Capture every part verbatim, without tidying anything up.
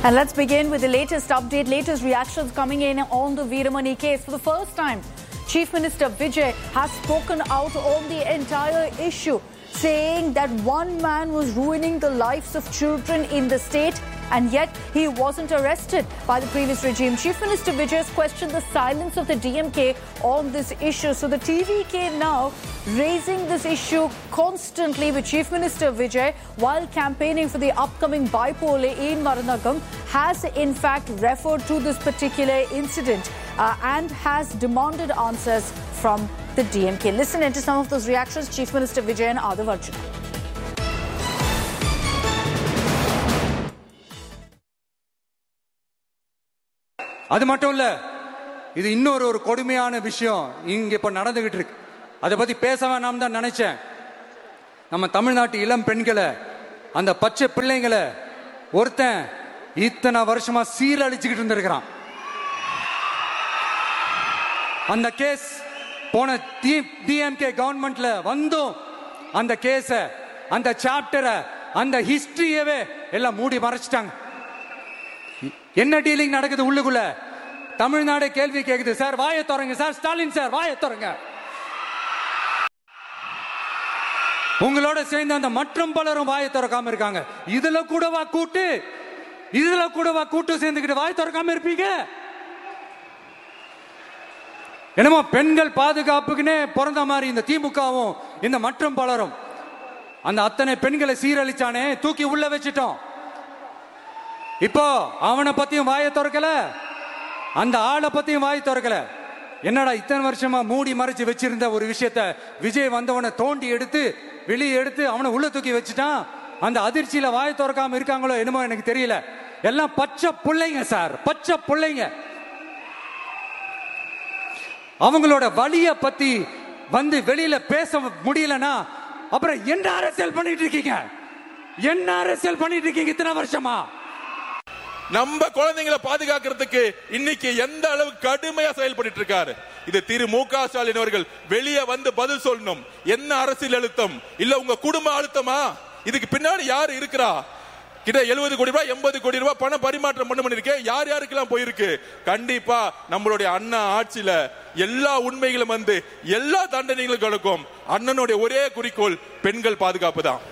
And let's begin with the latest update, latest reactions coming in on the Veeramani case. For the first time, Chief Minister Vijay has spoken out on the entire issue, saying that one man was ruining the lives of children in the state, and yet he wasn't arrested by the previous regime. Chief Minister Vijay has questioned the silence of the D M K on this issue. So the T V K now raising this issue constantly with Chief Minister Vijay while campaigning for the upcoming bypoll in Maranagam, has in fact referred to this particular incident uh, and has demanded answers from the D M K. Listen into some of those reactions, Chief Minister Vijay and Adav Arjuna. அது மட்டும் இல்ல, இது இன்னொரு ஒரு கொடுமையான விஷயம் இங்க இப்ப நடந்துகிட்டு இருக்கு. அதை பத்தி பேச வேணாம் தான் நினைச்சேன். நம்ம தமிழ்நாட்டு இளம் பெண்களை, அந்த பச்சை பிள்ளைங்களை ஒருத்தன் இத்தனை வருஷமா சீரழிச்சுக்கிட்டு இருந்திருக்கிறான். அந்த கேஸ் போன டிஎம்கே கவர்மெண்ட்ல வந்தும் அந்த கேஸ, அந்த சாப்டரை, அந்த ஹிஸ்டரியவே எல்லாம் மூடி மறைச்சிட்டாங்க. என்ன டீலிங் நடக்குது உள்ளுக்குள்ள? தமிழ்நாடு கேள்வி கேக்குது, சார் வாயை திறங்க, சார் ஸ்டாலின் சார் வாயை திறங்க. உங்களோட சேர்ந்து அந்த மற்றும் பலரும் வாயை திறக்காம இருக்காங்க. இதுல கூடவா கூட்டு, இதுல கூடவா கூட்டு சேர்ந்துக்கிட்டு வாய் திறக்காம இருப்பீங்க? என்னமோ பெண்கள் பாதுகாப்புக்குன்னே பிறந்த மாதிரி இந்த திமுகவும் இந்த மற்றும் பலரும் அந்த அத்தனை பெண்களை சீரழிச்சானே, தூக்கி உள்ள வச்சிட்டோம். இப்போ அவனை பத்தியும் வாயை திறக்கல, அந்த ஆளை பத்தியும் வாய் திறக்கல. என்னடா இத்தனை வருஷமா மூடி மறைச்சு வச்சிருந்த ஒரு விஷயத்த விஜய் வந்தவனை தோண்டி எடுத்து வெளியே எடுத்து அவனை உள்ள தூக்கி வச்சுட்டான். அந்த அதிர்ச்சியில வாய் திறக்காம இருக்காங்களோ என்னமோ எனக்கு தெரியல. எல்லாம் பச்சை பிள்ளைங்க சார், பச்சை பிள்ளைங்க. அவங்களோட வலிய பத்தி வந்து வெளியில பேச முடியலன்னா அப்புறம் என்ன அரசியல் பண்ணிட்டு இருக்கீங்க? என்ன அரசியல் பண்ணிட்டு இருக்கீங்க இத்தனை வருஷமா? நம்ம குழந்தைகளை பாதுகாக்கிறதுக்கு இன்னைக்கு எந்த அளவுக்கு கடுமையா செயல்பட்டு இருக்காரு. இது திரு மு க ஸ்டாலின் அவர்கள் வெளியே வந்து பதில் சொல்லணும். என்ன அரசியல் அழுத்தம் இல்ல உங்க குடும்ப அழுத்தமா? இதுக்கு பின்னாடி யாரு இருக்கிறா? கிட்ட எழுபது கோடி ரூபாய் எண்பது கோடி ரூபாய் பணம் பரிமாற்றம் பண்ண பண்ணிருக்கு. யார் யாருக்கெல்லாம் போயிருக்கு? கண்டிப்பா நம்மளுடைய அண்ணா ஆட்சியில எல்லா உண்மைகளும் வந்து எல்லா தண்டனைகளும் கொடுக்கும். அண்ணனுடைய ஒரே குறிக்கோள் பெண்கள் பாதுகாப்பு தான்.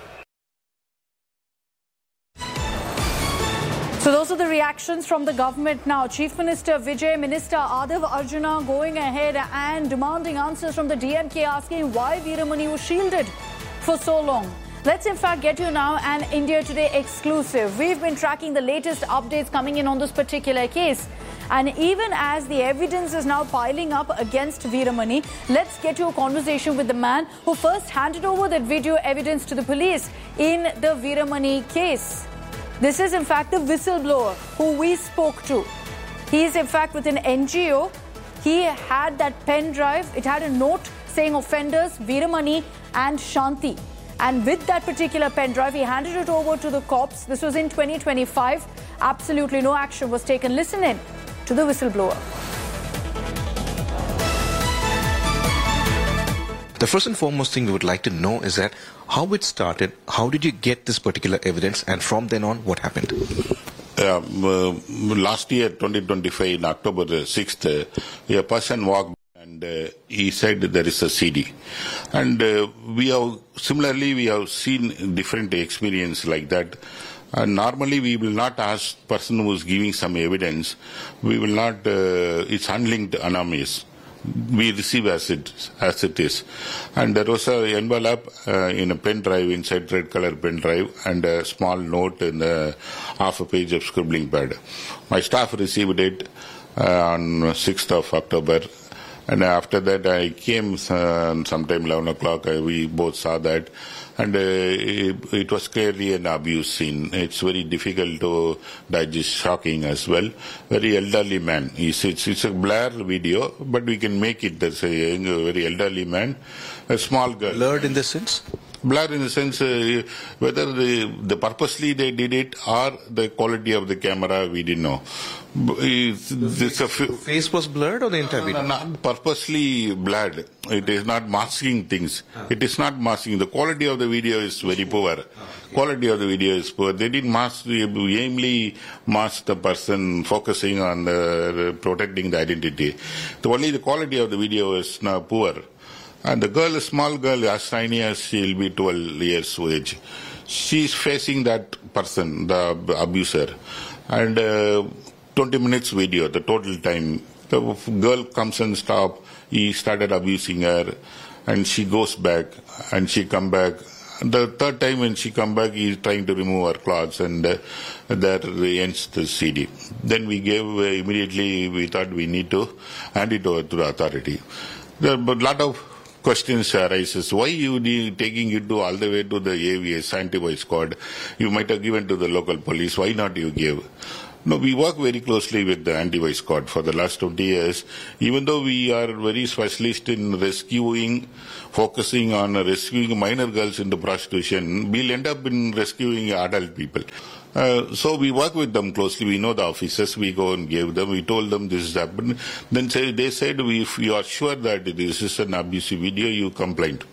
So those are the reactions from the government now. Chief Minister Vijay, Minister Adav Arjuna going ahead and demanding answers from the D M K, asking why Veeramani was shielded for so long. Let's in fact get you now an India Today exclusive. We've been tracking the latest updates coming in on this particular case. And even as the evidence is now piling up against Veeramani, let's get to a conversation with the man who first handed over that video evidence to the police in the Veeramani case. This is in fact the whistleblower who we spoke to. He is in fact with an N G O. He had that pen drive. It had a note saying offenders Veeramani and Shanti. And with that particular pen drive, he handed it over to the cops. This was in twenty twenty-five. Absolutely no action was taken. Listen in to the whistleblower. The first and foremost thing we would like to know is that how it started, how did you get this particular evidence, and from then on, what happened? Um, uh, last year, twenty twenty-five, in October sixth, uh, a person walked and uh, he said there is a C D. And uh, we have, similarly, we have seen different experience like that. Uh, normally, we will not ask person who is giving some evidence. We will not, uh, it's unlinked anonymous. We receive as it, as it is. And there was an envelope uh, in a pen drive, inside red color pen drive, and a small note in the half a page of scribbling pad. My staff received it uh, on sixth of October. And after that, I came uh, sometime eleven o'clock. Uh, we both saw that. And uh, it, it was clearly an abuse scene. It's very difficult to digest, shocking as well. Very elderly man. It's, it's, it's a blur video, but we can make it. There's a young, very elderly man, a small girl. Blurred in this sense? Blur in the sense uh, whether the, the purposely they did it or the quality of the camera, we didn't know. It's, it's a f- Face was blurred or the entire video? No, no, not purposely blurred. It is not masking things. It is not masking. The quality of the video is very poor. Quality of the video is poor. They didn't mask, aimly mask the person focusing on uh, protecting the identity. The only the quality of the video is now poor. And the girl, a small girl, as tiny as she'll be twelve years of age, she's facing that person, the abuser. And uh, twenty minutes video, the total time. The girl comes and stop. He started abusing her, and she goes back, and she come back. The third time when she come back, he is trying to remove her clothes, and uh, there ends the C D. Then we gave uh, immediately. We thought we need to hand it over to the authority. There, but lot of questions arises. Why you need taking it to all the way to the A V S, anti-voice squad? You might have given to the local police. Why not you give? No, we work very closely with the anti-voice squad for the last twenty years. Even though we are very specialist in rescuing, focusing on rescuing minor girls into prostitution, we'll end up in rescuing adult people. Uh, so we work with them closely. We know the officers. We go and give them. We told them this has happened. Then say, they said, if you are sure that this is an abusive video, you complain.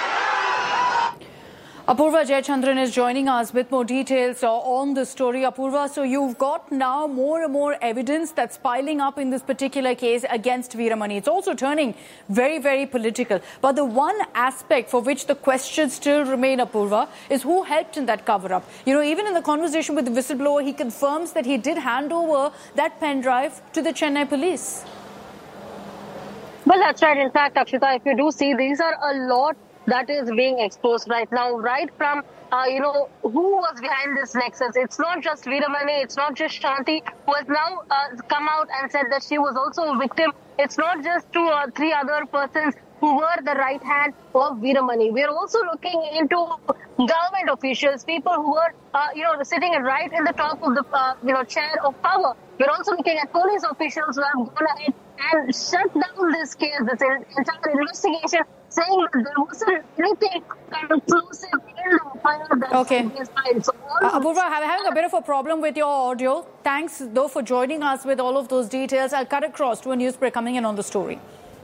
Apurva Jayachandran is joining us with more details on the story. Apurva, so you've got now more and more evidence that's piling up in this particular case against Veeramani. It's also turning very, very political. But the one aspect for which the questions still remain, Apurva, is who helped in that cover-up. You know, even in the conversation with the whistleblower, he confirms that he did hand over that pen drive to the Chennai police. Well, that's right. In fact, Akshita, if you do see, these are a lot that is being exposed right now, right from, uh, you know, who was behind this nexus. It's not just Veeramani, it's not just Shanti, who has now uh, come out and said that she was also a victim. It's not just two or three other persons who were the right hand of Veeramani. We're also looking into government officials, people who were, uh, you know, sitting right in the top of the, uh, you know, chair of power. We're also looking at police officials who have gone ahead and shut down this case, this entire investigation, saying that there wasn't anything conclusive in the file that okay. is filed. So uh, Apurva, I'm having a bit of a problem with your audio. Thanks, though, for joining us with all of those details. I'll cut across to a news break coming in on the story.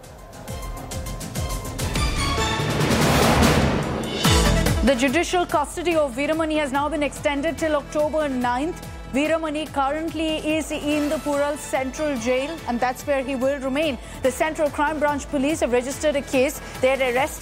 The judicial custody of Veeramani has now been extended till October ninth. Veeramani currently is in the Pural Central Jail, and that's where he will remain. The Central Crime Branch Police have registered a case. They had arrested